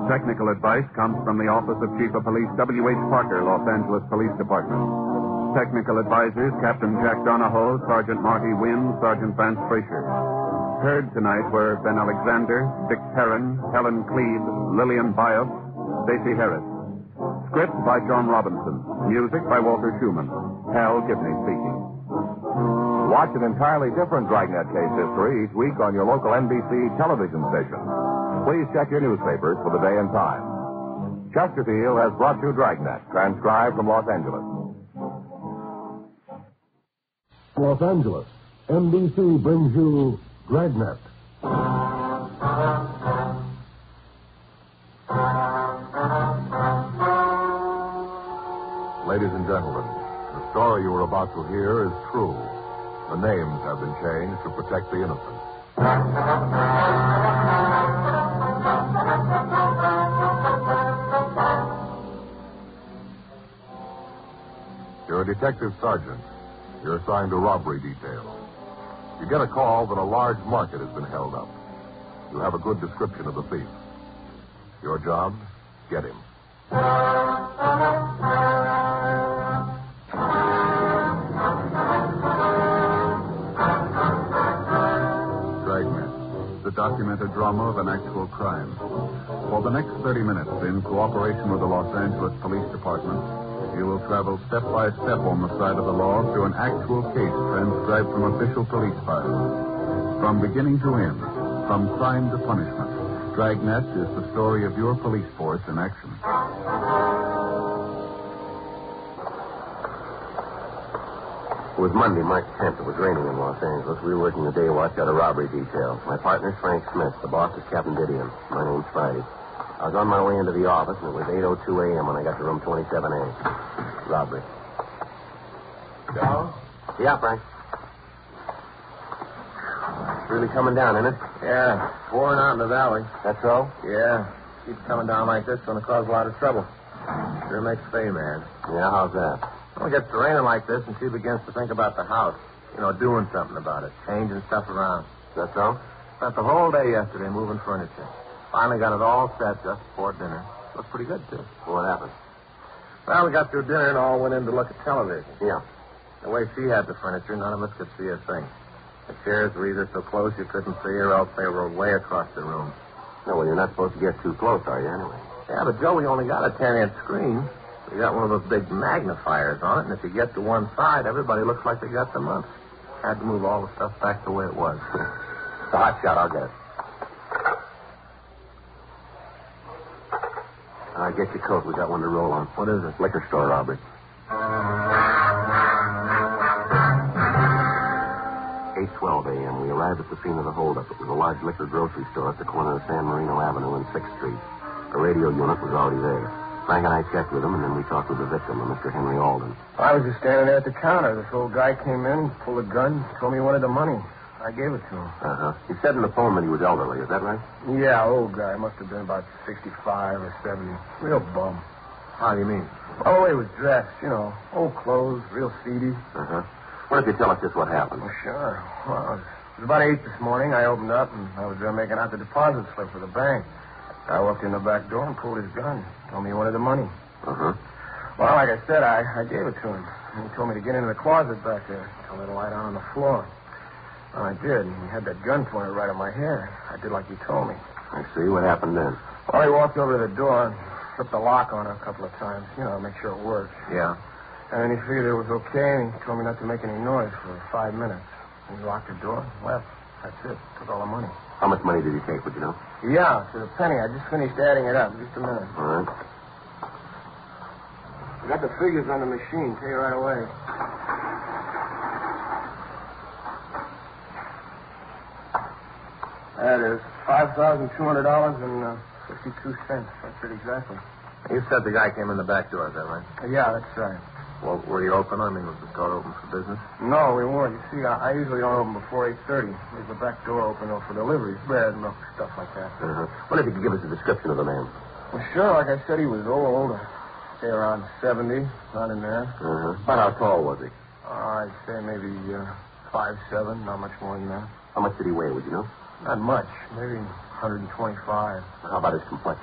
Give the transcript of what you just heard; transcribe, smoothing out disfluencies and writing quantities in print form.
Technical advice comes from the Office of Chief of Police W.H. Parker, Los Angeles Police Department. Technical advisors, Captain Jack Donahoe, Sergeant Marty Wynn, Sergeant Vance Frazier. Heard tonight were Ben Alexander, Dick Perrin, Helen Cleve, Lillian Bias, Stacey Harris. Script by John Robinson. Music by Walter Schumann. Hal Gibney speaking. Watch an entirely different Dragnet case history each week on your local NBC television station. Please check your newspapers for the day and time. Chesterfield has brought you Dragnet, transcribed from Los Angeles. Los Angeles, NBC brings you Dragnet. Ladies and gentlemen, the story you are about to hear is true. The names have been changed to protect the innocent. You're a detective sergeant. You're assigned to robbery detail. You get a call that a large market has been held up. You have a good description of the thief. Your job, get him. Dragnet, the documented drama of an actual crime. For the next 30 minutes, in cooperation with the Los Angeles Police Department, you will travel step by step on the side of the law through an actual case transcribed from official police files. From beginning to end, from crime to punishment, Dragnet is the story of your police force in action. It was Monday, March 10th. It was raining in Los Angeles. We were working the day watch out of robbery detail. My partner's Frank Smith. The boss is Captain Didion. My name's Friday. I was on my way into the office, and it was 8:02 a.m. when I got to room 27A. Robbery. Joe? Yeah, Frank. It's really coming down, isn't it? Yeah, pouring out in the valley. That's so? Yeah. Keeps coming down like this, going to cause a lot of trouble. Sure makes Faye mad. Yeah, how's that? Well, it gets to raining like this, and she begins to think about the house. You know, doing something about it, changing stuff around. That's so? Spent the whole day yesterday moving furniture. Finally got it all set just before dinner. Looked pretty good, too. What happened? Well, we got through dinner and all went in to look at television. Yeah. The way she had the furniture, none of us could see a thing. The chairs were either so close you couldn't see or else they were way across the room. No, well, you're not supposed to get too close, are you, anyway? Yeah, but Joe, we only got a 10-inch screen. We got one of those big magnifiers on it, and if you get to one side, everybody looks like they got the mumps. Had to move all the stuff back the way it was. It's a hot shot. I'll get it. Get your coat. We got one to roll on. What is it? Liquor store robbery. 8:12 a.m. We arrived at the scene of the holdup. It was a large liquor grocery store at the corner of San Marino Avenue and 6th Street. A radio unit was already there. Frank and I checked with him, and then we talked with the victim, a Mr. Henry Alden. I was just standing there at the counter. This old guy came in, pulled a gun, told me he wanted the money. I gave it to him. Uh-huh. He said in the phone that he was elderly. Is that right? Yeah, old guy. Must have been about 65 or 70. Real bum. How do you mean? Well, the way he was dressed, you know. Old clothes, real seedy. Uh-huh. Why don't you tell us just what happened? Well, sure. Well, it was about 8 this morning. I opened up, and I was making out the deposit slip for the bank. I walked in the back door and pulled his gun. Told me he wanted the money. Uh-huh. Well, like I said, I gave it to him. And he told me to get into the closet back there. Tell me to lie down on the floor. Well, I did, and he had that gun pointed right at my head. I did like he told me. I see. What happened then? Well, he walked over to the door and flipped the lock on it a couple of times, you know, to make sure it worked. Yeah. And then he figured it was okay, and he told me not to make any noise for 5 minutes. And he locked the door and left. That's it. Took all the money. How much money did he take, would you know? Yeah, to the penny. I just finished adding it up. Just a minute. All right. I got the figures on the machine. Tell you right away. That is $5,200.52. That's it exactly. You said the guy came in the back door, is that right? Yeah, that's right. Well, were you open? I mean, was the store open for business? No, we weren't. You see, I usually don't open before 8:30. Leave the back door open for deliveries, bread, milk, stuff like that. Uh-huh. What if you could give us a description of the man? Well, sure. Like I said, he was old. Say around 70, around in there. Uh-huh. About how tall was he? I'd say maybe 5'7", not much more than that. How much did he weigh, would you know? Not much. Maybe 125. How about his complexion?